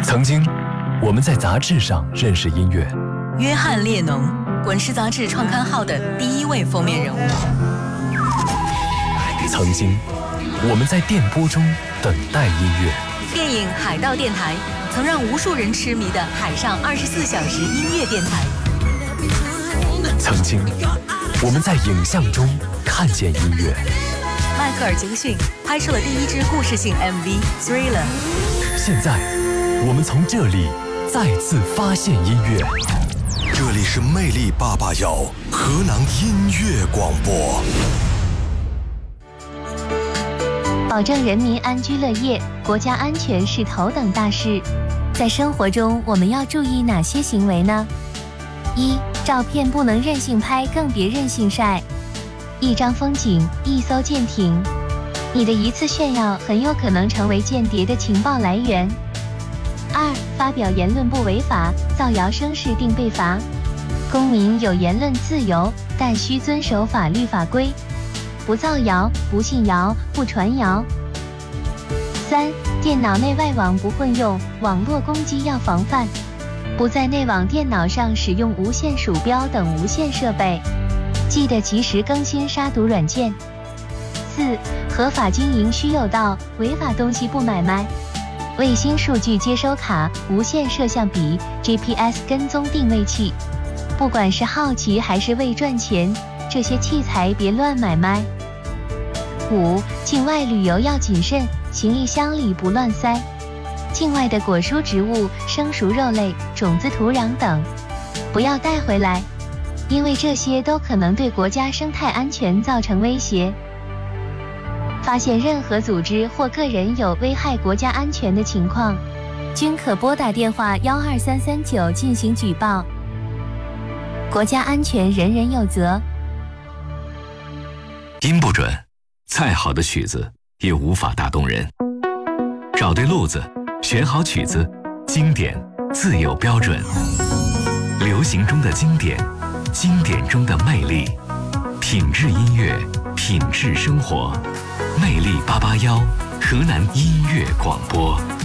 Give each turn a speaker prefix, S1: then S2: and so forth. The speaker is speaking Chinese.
S1: 曾经，我们在杂志上认识音乐。
S2: 约翰列侬，滚石杂志创刊号的第1位封面人物。
S1: 曾经，我们在电波中等待音乐。
S2: 电影《海盗电台》曾让无数人痴迷的海上24小时音乐电台。
S1: 曾经，我们在影像中看见音乐。
S2: 迈克尔·杰克逊拍摄了第1支故事性 MV《Thriller》。
S1: 现在，我们从这里再次发现音乐。
S3: 这里是魅力881河南音乐广播。
S4: 保证人民安居乐业，国家安全是头等大事。在生活中，我们要注意哪些行为呢？1. 照片不能任性拍，更别任性晒。一张风景，一艘舰艇，你的一次炫耀很有可能成为间谍的情报来源。2. 发表言论不违法，造谣生事定被罚。公民有言论自由，但需遵守法律法规，不造谣，不信谣，不传谣。3. 电脑内外网不混用，网络攻击要防范，不在内网电脑上使用无线鼠标等无线设备，记得及时更新杀毒软件。4. 合法经营需有道，违法东西不买卖。卫星数据接收卡、无线摄像笔、GPS 跟踪定位器，不管是好奇还是为赚钱，这些器材别乱买卖。5. 境外旅游要谨慎，行李箱里不乱塞。境外的果蔬植物、生熟肉类、种子、土壤等，不要带回来，因为这些都可能对国家生态安全造成威胁。发现任何组织或个人有危害国家安全的情况，均可拨打电话12339进行举报。国家安全人人有责。
S5: 音不准，再好的曲子也无法打动人。找对路子，选好曲子，经典自有标准。流行中的经典，经典中的魅力，品质音乐，品质生活。魅力881河南音乐广播。